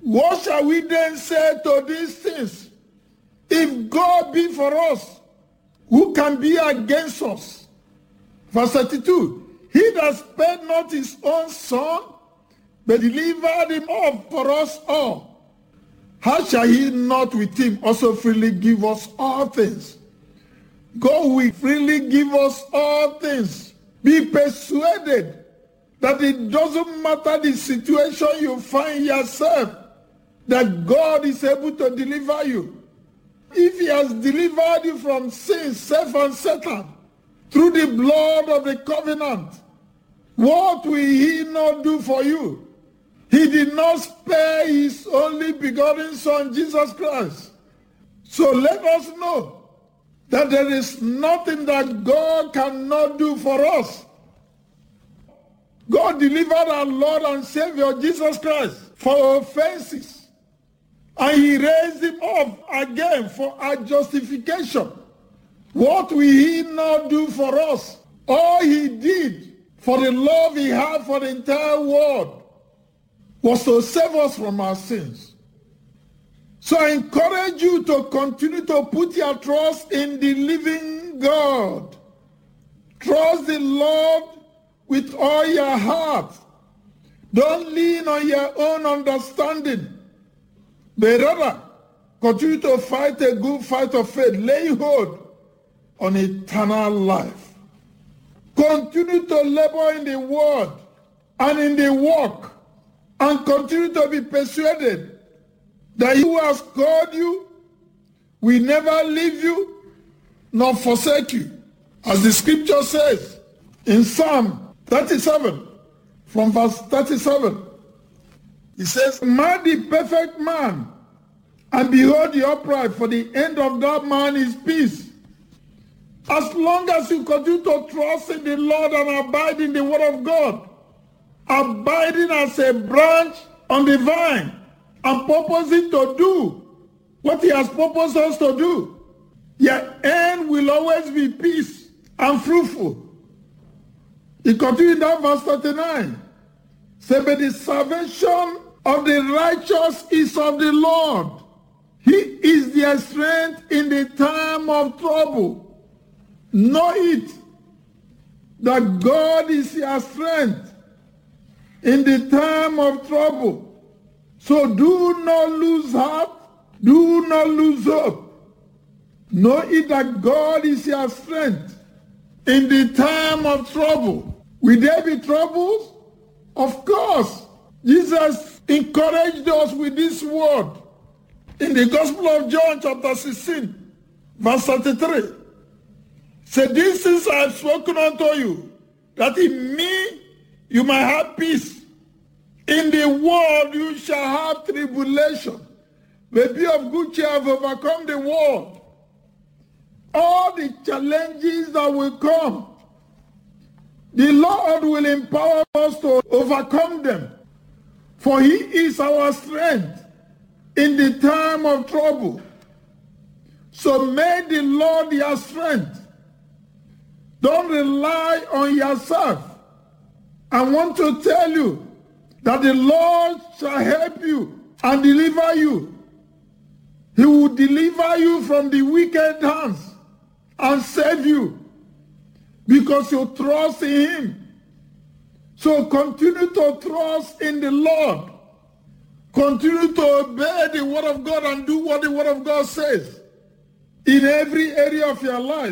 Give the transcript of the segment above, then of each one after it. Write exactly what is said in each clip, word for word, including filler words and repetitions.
What shall we then say to these things? If God be for us, who can be against us? Verse thirty-two, he that spared not his own son, but delivered him up for us all, how shall he not with him also freely give us all things? God will freely give us all things. Be persuaded that it doesn't matter the situation you find yourself, that God is able to deliver you. If he has delivered you from sin, self, and Satan through the blood of the covenant, what will he not do for you? He did not spare his only begotten Son, Jesus Christ. So let us know that there is nothing that God cannot do for us. God delivered our Lord and Savior, Jesus Christ, for offenses. And he raised him up again for our justification. What will he not do for us? All he did for the love he had for the entire world was to save us from our sins. So I encourage you to continue to put your trust in the living God. Trust the Lord with all your heart. Don't lean on your own understanding. But rather, continue to fight a good fight of faith, laying hold on eternal life. Continue to labor in the word and in the work, and continue to be persuaded that he who has called you will never leave you nor forsake you. As the scripture says in Psalm thirty-seven, from verse thirty-seven, it says, mark the perfect man, and behold the upright, for the end of that man is peace. As long as you continue to trust in the Lord and abide in the word of God, abiding as a branch on the vine, and purposing to do what he has purposed us to do, your end will always be peace and fruitful. He continued down verse thirty-nine. Say, but the salvation of the righteous is of the Lord. He is their strength in the time of trouble. Know it, that God is your strength in the time of trouble. So do not lose heart, do not lose hope. Know it that God is your strength in the time of trouble. Will there be troubles? Of course. Jesus encouraged us with this word in the Gospel of John chapter sixteen, verse thirty-three. Say, these things I have spoken unto you, that in me you might have peace. In the world you shall have tribulation. But be of good cheer, have overcome the world. All the challenges that will come, the Lord will empower us to overcome them. For he is our strength in the time of trouble. So may the Lord your strength. Don't rely on yourself. I want to tell you that the Lord shall help you and deliver you. He will deliver you from the wicked hands and save you because you trust in him. So continue to trust in the Lord. Continue to obey the word of God and do what the word of God says in every area of your life.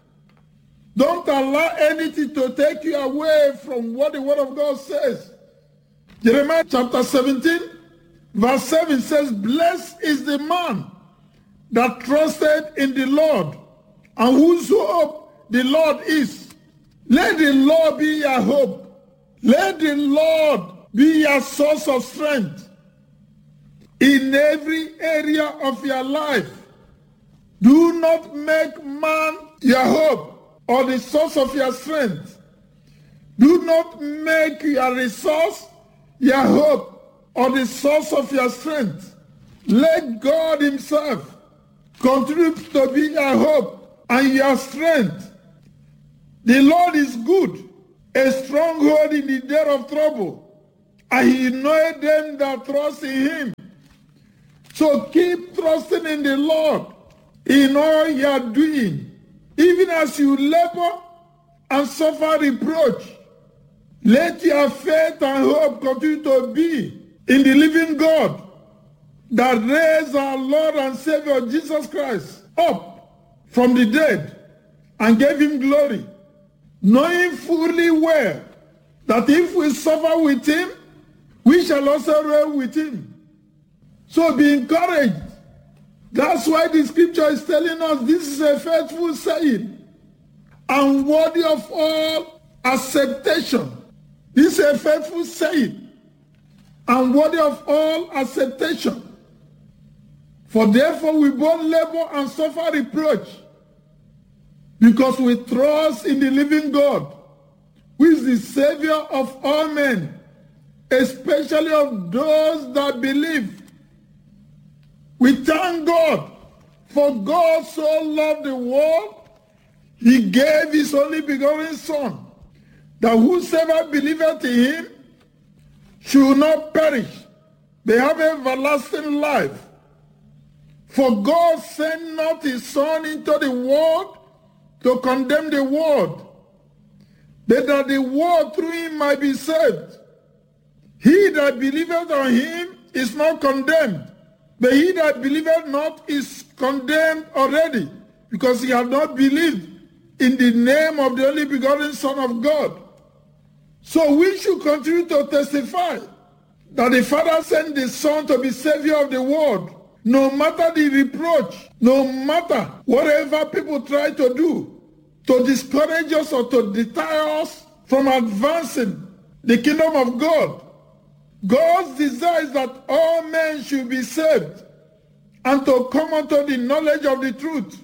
Don't allow anything to take you away from what the word of God says. Jeremiah chapter seventeen, verse seven says, blessed is the man that trusted in the Lord, and whose hope the Lord is. Let the Lord be your hope. Let the Lord be your source of strength in every area of your life. Do not make man your hope or the source of your strength. Do not make your resource your hope or the source of your strength. Let God himself continue to be your hope and your strength. The Lord is good, a stronghold in the day of trouble, and he knoweth them that trust in him. So keep trusting in the Lord in all you are doing, even as you labor and suffer reproach. Let your faith and hope continue to be in the living God that raised our Lord and Savior Jesus Christ up from the dead and gave him glory, knowing fully well that if we suffer with him, we shall also reign with him. So be encouraged. That's why the scripture is telling us this is a faithful saying and worthy of all acceptation. This is a faithful saying and worthy of all acceptation. For therefore we both labor and suffer reproach, because we trust in the living God, who is the Savior of all men, especially of those that believe. We thank God, for God so loved the world, he gave his only begotten Son, that whosoever believeth in him should not perish, but have everlasting life. For God sent not his Son into the world to condemn the world, but that the world through him might be saved. He that believeth on him is not condemned, but he that believeth not is condemned already, because he hath not believed in the name of the only begotten Son of God. So we should continue to testify that the Father sent the Son to be Savior of the world, no matter the reproach, no matter whatever people try to do to discourage us or to deter us from advancing the kingdom of God. God's desire is that all men should be saved and to come unto the knowledge of the truth.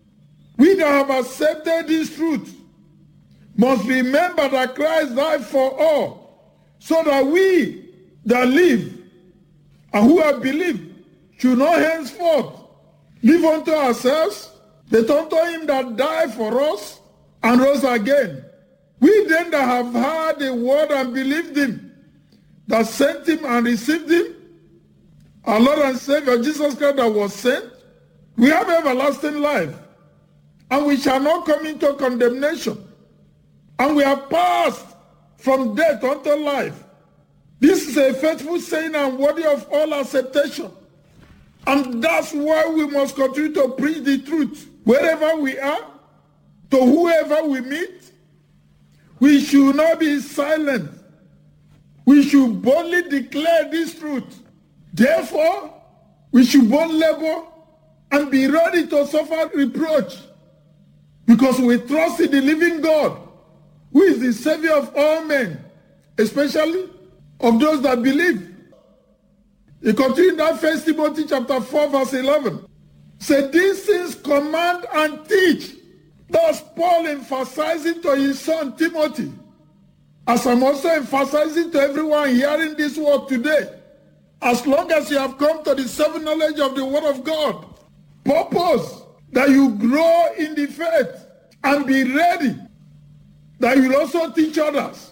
We that have accepted this truth must remember that Christ died for all, so that we that live and who have believed should not henceforth live unto ourselves, but unto him that died for us and rose again. We then that have heard the word and believed him, that sent him and received him, our Lord and Savior Jesus Christ that was sent, we have everlasting life, and we shall not come into condemnation, and we are passed from death unto life. This is a faithful saying and worthy of all acceptation. And that's why we must continue to preach the truth wherever we are, to whoever we meet. We should not be silent. We should boldly declare this truth. Therefore, we should both labor and be ready to suffer reproach, because we trust in the living God, who is the Savior of all men, especially of those that believe. He continued that First Timothy chapter four, verse eleven. Say, these things command and teach. Thus Paul emphasizing to his son Timothy, as I'm also emphasizing to everyone hearing this word today. As long as you have come to the saving knowledge of the word of God, purpose that you grow in the faith and be ready, that you will also teach others.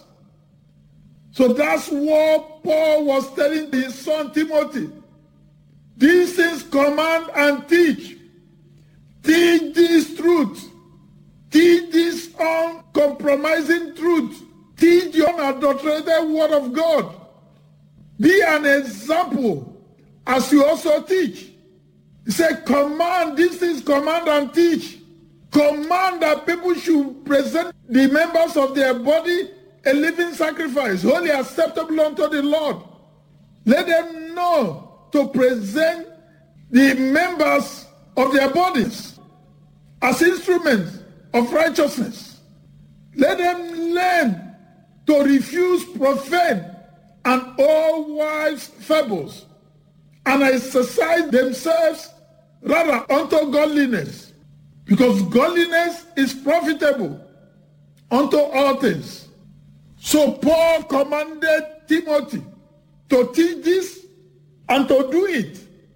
So that's what Paul was telling his son Timothy. These things command and teach. Teach this truth. Teach this uncompromising truth. Teach the unadulterated word of God. Be an example as you also teach. He said, command, these things command and teach. Command that people should present the members of their body a living sacrifice, wholly acceptable unto the Lord. Let them know to present the members of their bodies as instruments of righteousness. Let them learn to refuse profane and all wise fables, and exercise themselves rather unto godliness, because godliness is profitable unto all things. So Paul commanded Timothy to teach this and to do it.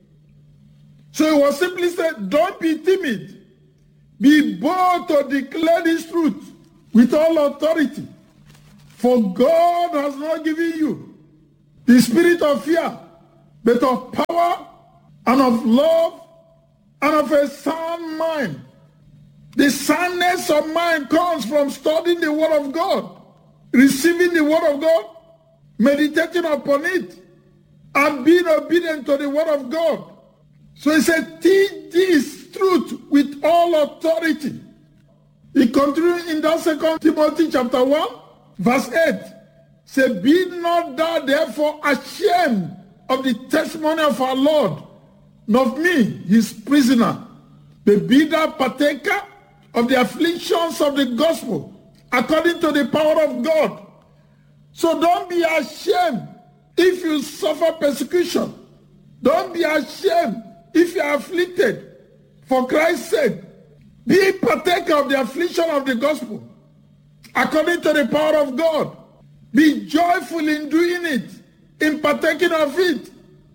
So he was simply said, don't be timid. Be bold to declare this truth with all authority. For God has not given you the spirit of fear, but of power and of love, and of a sound mind. The soundness of mind comes from studying the Word of God, receiving the Word of God, meditating upon it, and being obedient to the Word of God. So he said, teach this truth with all authority. He continued in that Second Timothy chapter one, verse eight. Say, be not thou therefore ashamed of the testimony of our Lord, nor of me, his prisoner, but be thou partaker of the afflictions of the gospel, according to the power of God. So don't be ashamed if you suffer persecution. Don't be ashamed if you are afflicted for Christ's sake. Be partaker of the affliction of the gospel, according to the power of God. Be joyful in doing it, in partaking of it.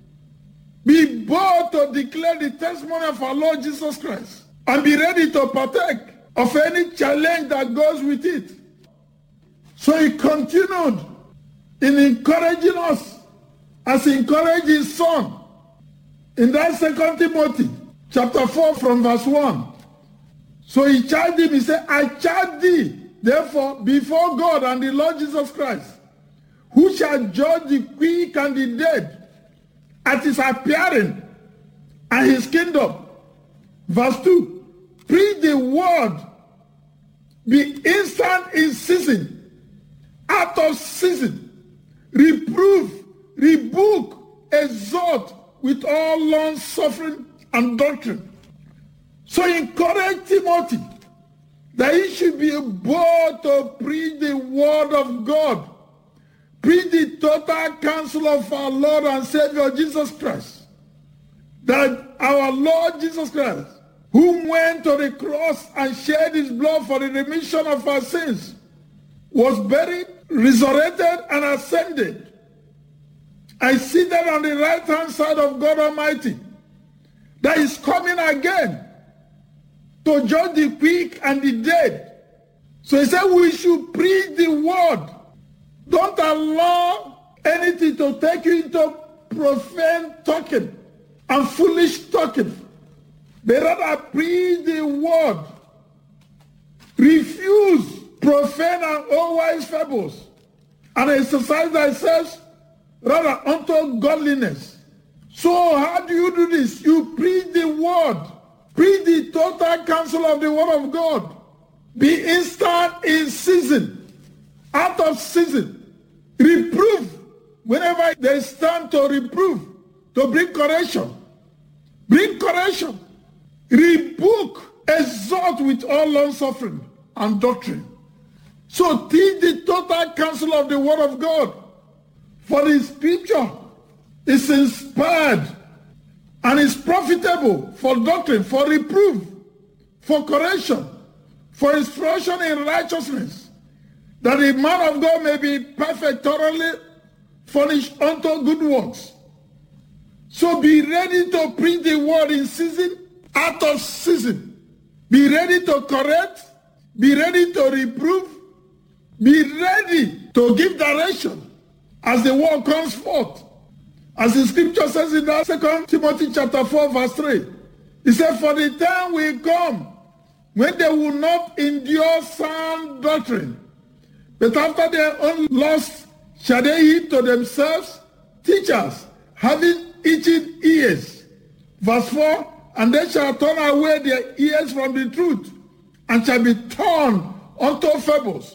Be bold to declare the testimony of our Lord Jesus Christ, and be ready to partake of any challenge that goes with it. So he continued in encouraging us as he encouraged his son in that Second Timothy chapter four from verse one. So he charged him, he said, I charge thee, therefore, before God and the Lord Jesus Christ, who shall judge the quick and the dead at his appearing and his kingdom. Verse two, preach the word, be instant in season, out of season, reprove, rebuke, exhort with all long suffering and doctrine. So encourage Timothy that he should be bold to preach the word of God, preach the total counsel of our Lord and Savior Jesus Christ, that our Lord Jesus Christ, who went to the cross and shed his blood for the remission of our sins, was buried, resurrected, and ascended, and seated on the right hand side of God Almighty, that is coming again to judge the quick and the dead. So he said we should preach the word. Don't allow anything to take you into profane talking and foolish talking. But rather preach the word. Refuse profane and unwise fables, and exercise thyself rather unto godliness. So how do you do this? You preach the word. Preach the total counsel of the word of God. Be instant in season, out of season. Reprove whenever there is time to reprove, to bring correction. Bring correction. Rebuke, exhort with all long suffering and doctrine. So teach the total counsel of the word of God. For the scripture is inspired and is profitable for doctrine, for reproof, for correction, for instruction in righteousness, that the man of God may be perfect, thoroughly furnished unto good works. So be ready to preach the word in season, out of season. Be ready to correct, be ready to reprove, be ready to give direction as the word comes forth. As the scripture says in that Second Timothy chapter four, verse three, it said, for the time will come when they will not endure sound doctrine, but after their own lust shall they heap to themselves teachers, having itching ears. Verse four, and they shall turn away their ears from the truth, and shall be turned unto fables.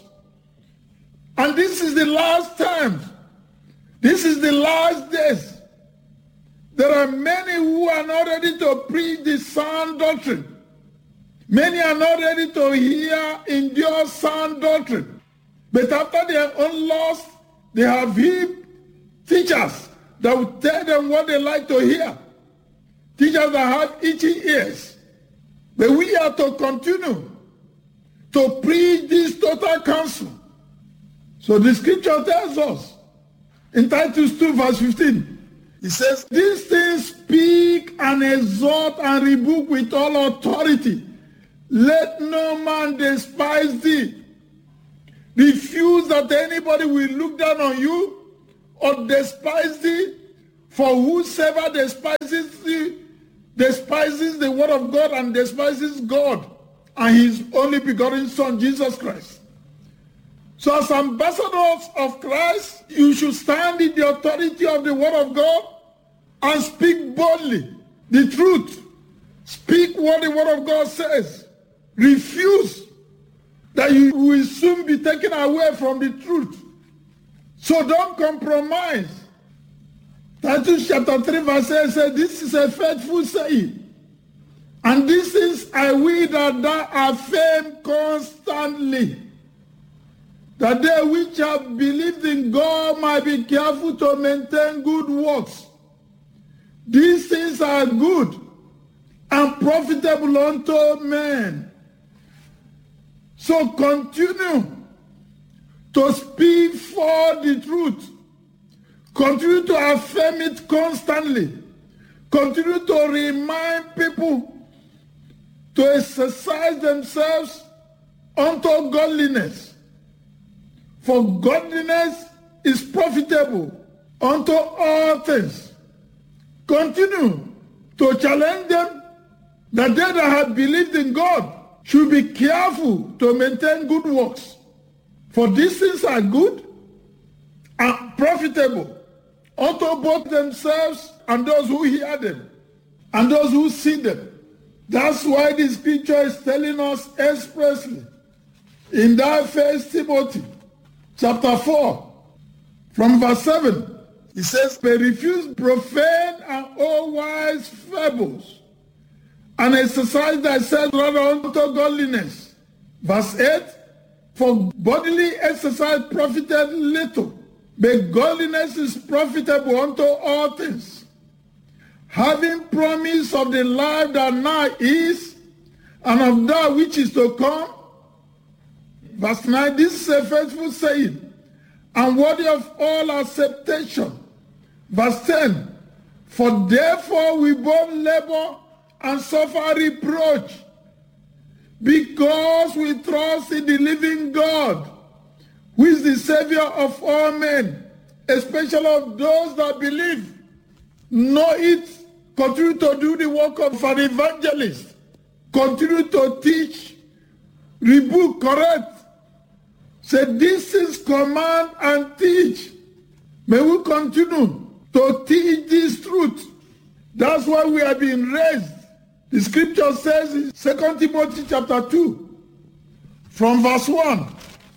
And this is the last time. This is the last days. There are many who are not ready to preach the sound doctrine. Many are not ready to hear, endure sound doctrine. But after their own lust, they have heaped teachers that will tell them what they like to hear. Teachers that have itchy ears. But we are to continue to preach this total counsel. So the scripture tells us in Titus two verse fifteen, it says, these things speak and exhort and rebuke with all authority. Let no man despise thee. Refuse that anybody will look down on you or despise thee, for whosoever despises thee despises the word of God and despises God and his only begotten Son, Jesus Christ. So as ambassadors of Christ, you should stand in the authority of the word of God and speak boldly the truth. Speak what the word of God says. Refuse that you will soon be taken away from the truth. So don't compromise. Titus chapter three verse eight says, this is a faithful saying. And this is I will that thou affirm constantly, that they which have believed in God might be careful to maintain good works. These things are good and profitable unto men. So continue to speak for the truth. Continue to affirm it constantly. Continue to remind people to exercise themselves unto godliness. For godliness is profitable unto all things. Continue to challenge them that they that have believed in God should be careful to maintain good works. For these things are good and profitable unto both themselves and those who hear them and those who see them. That's why the scripture is telling us expressly in that First Timothy chapter four from verse seven. It says, "They refuse profane and all-wise fables, and exercise thyself rather unto godliness." Verse eight, "For bodily exercise profited little, but godliness is profitable unto all things, having promise of the life that now is, and of that which is to come." Verse nine, "This is a faithful saying, and worthy of all acceptation." Verse ten, "For therefore we both labor and suffer reproach, because we trust in the living God, who is the Savior of all men, especially of those that believe." Know it, continue to do the work of an evangelist, continue to teach, rebuke, correct. Say, this is command and teach. May we continue to teach this truth. That's why we have been raised. The scripture says in Second Timothy chapter two, from verse one,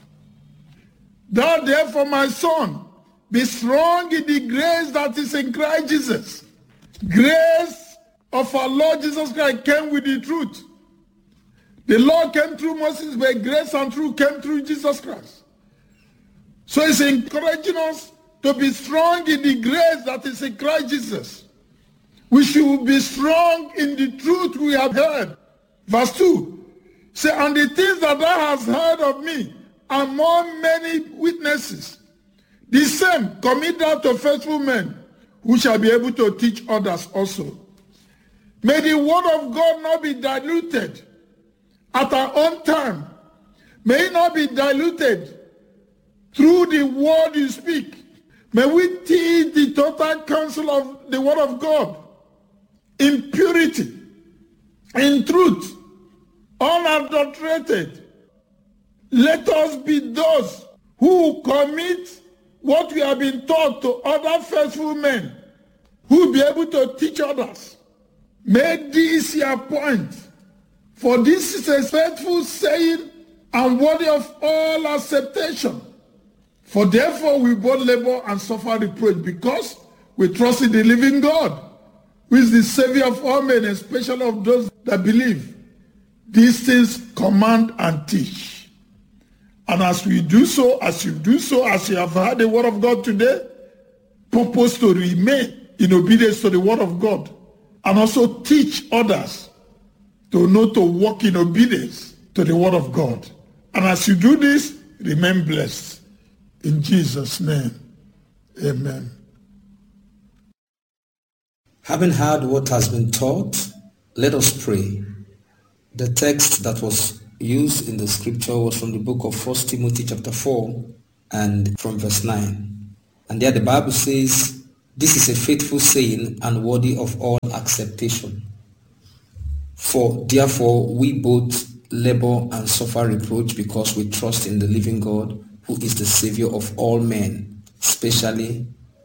"Thou therefore, my son, be strong in the grace that is in Christ Jesus." Grace of our Lord Jesus Christ came with the truth. The law came through Moses, but grace and truth came through Jesus Christ. So it's encouraging us to be strong in the grace that is in Christ Jesus. We should be strong in the truth we have heard. Verse two, say, "And the things that thou hast heard of me among many witnesses, the same commit thou to faithful men, who shall be able to teach others also." May the word of God not be diluted at our own time. May it not be diluted through the word you speak. May we teach the total counsel of the word of God in purity, in truth, unadulterated. Let us be those who commit what we have been taught to other faithful men who will be able to teach others. Make this your point, for this is a faithful saying and worthy of all acceptation. For therefore we both labor and suffer reproach, because we trust in the living God, who is the Savior of all men, especially of those that believe. These things command and teach. And as we do so, as you do so, as you have heard the word of God today, purpose to remain in obedience to the word of God, and also teach others to know to walk in obedience to the word of God. And as you do this, remain blessed. In Jesus' name, amen. Having heard what has been taught, let us pray. The text that was used in the scripture was from the book of First Timothy chapter four and from verse nine. And there the Bible says, "This is a faithful saying and worthy of all acceptation." For therefore we both labor and suffer reproach because we trust in the living God, who is the Savior of all men, especially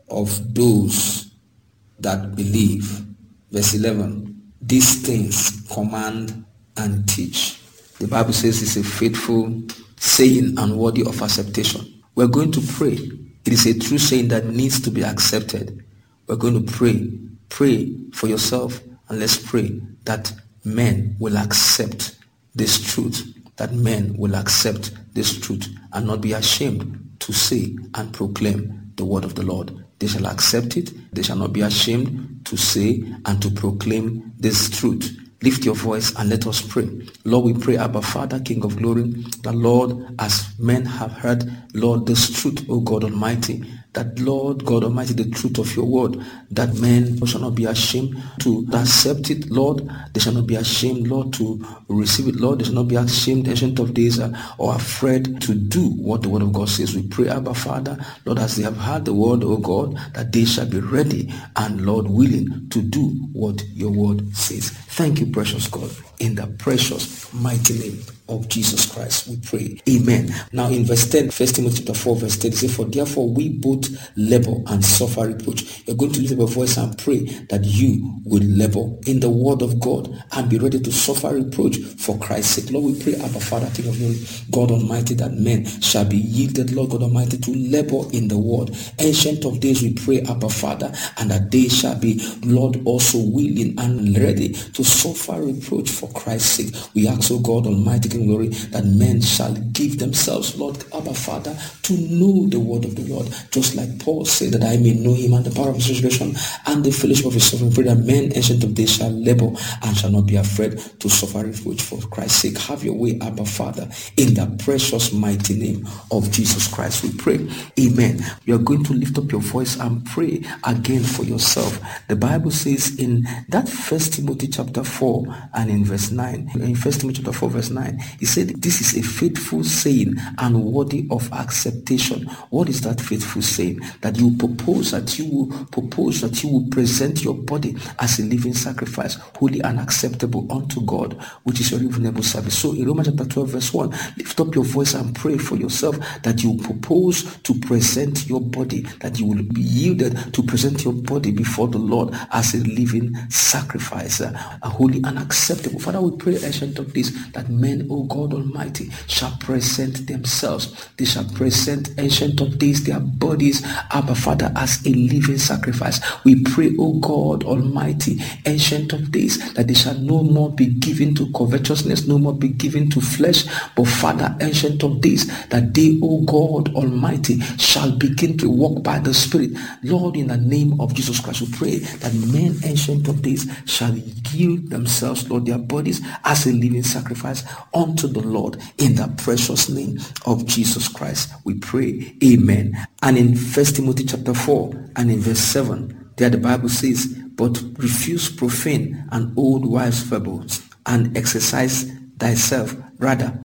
of those that believe. Verse eleven, these things command and teach. The Bible says it's a faithful saying and worthy of acceptation. We're going to pray. It is a true saying that needs to be accepted. We're going to pray. Pray for yourself, and let's pray that men will accept this truth, that men will accept this truth and not be ashamed to say and proclaim the word of the Lord. They shall accept it. They shall not be ashamed to say and to proclaim this truth. Lift your voice and let us pray. Lord, we pray, Abba Father, King of glory, that Lord, as men have heard, Lord, this truth, O God Almighty, that Lord God Almighty, the truth of your word, that men shall not be ashamed to accept it, Lord. They shall not be ashamed, Lord, to receive it, Lord. They shall not be ashamed, ancient of days, uh, or afraid to do what the word of God says. We pray, Abba Father, Lord, as they have heard the word, O God, that they shall be ready and, Lord, willing to do what your word says. Thank you, precious God, in the precious mighty name of Jesus Christ we pray. Amen. Now in verse ten, First Timothy chapter four, verse ten, it says, for therefore we both labor and suffer reproach. You're going to lift up your voice and pray that you will labor in the word of God and be ready to suffer reproach for Christ's sake. Lord, we pray, Abba Father, King of glory, God Almighty, that men shall be yielded, Lord God Almighty, to labor in the word. Ancient of days, we pray, Abba Father, and that they shall be, Lord, also willing and ready to suffer reproach for Christ's sake. We ask, O God Almighty, King of glory, that men shall give themselves, Lord, Abba Father, to know the word of the Lord, just like Paul said, that I may know him and the power of his resurrection and the fellowship of his suffering. Pray that men, ancient of days, shall labor and shall not be afraid to suffer reproach for Christ's sake. Have your way, Abba Father, in the precious mighty name of Jesus Christ we pray. Amen. You are going to lift up your voice and pray again for yourself. The Bible says in that First Timothy chapter four and in verse nine, in First Timothy chapter four verse nine, he said, this is a faithful saying and worthy of acceptation. What is that faithful saying? That you propose that you will propose that you will present your body as a living sacrifice, holy and acceptable unto God, which is your reasonable service. So in Romans chapter twelve verse one, lift up your voice and pray for yourself that you propose to present your body, that you will be yielded to present your body before the Lord as a living sacrifice, a holy and acceptable. Father, we pray, ancient of days, that men, O God Almighty, shall present themselves. They shall present, ancient of days, their bodies, Abba Father, as a living sacrifice. We pray, O God Almighty, ancient of days, that they shall no more be given to covetousness, no more be given to flesh, but Father, ancient of days, that they, O God Almighty, shall begin to walk by the Spirit. Lord, in the name of Jesus Christ, we pray that men, ancient of days, shall yield themselves, Lord, their bodies as a living sacrifice unto the Lord, in the precious name of Jesus Christ we pray. Amen. And in First Timothy chapter four and in verse seven, there the Bible says, but refuse profane and old wives' fables, and exercise thyself rather